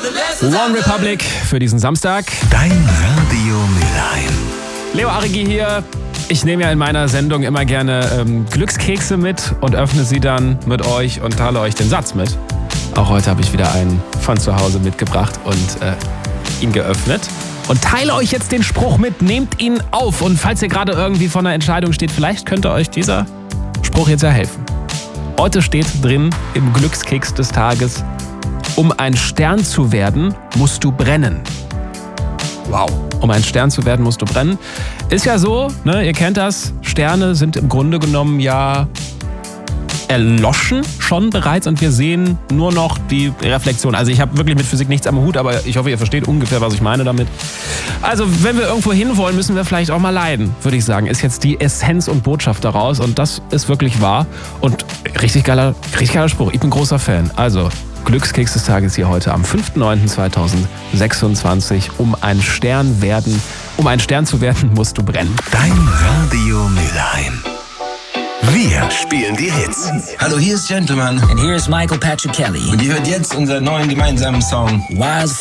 One Republic für diesen Samstag. Dein Radio Mülheim. Leo Arigi hier. Ich nehme ja in meiner Sendung immer gerne Glückskekse mit und öffne sie dann mit euch und teile euch den Satz mit. Auch heute habe ich wieder einen von zu Hause mitgebracht und ihn geöffnet. Und teile euch jetzt den Spruch mit, nehmt ihn auf. Und falls ihr gerade irgendwie vor einer Entscheidung steht, vielleicht könnte euch dieser Spruch jetzt ja helfen. Heute steht drin im Glückskeks des Tages: Um ein Stern zu werden, musst du brennen. Wow. Um ein Stern zu werden, musst du brennen. Ist ja so, ne, ihr kennt das, Sterne sind im Grunde genommen ja erloschen schon bereits und wir sehen nur noch die Reflexion. Also ich habe wirklich mit Physik nichts am Hut, aber ich hoffe, ihr versteht ungefähr, was ich meine damit. Also wenn wir irgendwo hinwollen, müssen wir vielleicht auch mal leiden, würde ich sagen. Ist jetzt die Essenz und Botschaft daraus und das ist wirklich wahr und richtig geiler Spruch. Ich bin großer Fan. Also Glückskeks des Tages hier heute am 5.9.2026. Um ein Stern zu werden, musst du brennen. Dein Radio Mülheim. Wir spielen die Hits. Hallo, hier ist Gentleman. And here's Michael Patrick Kelly. Und ihr hört jetzt unseren neuen gemeinsamen Song Wild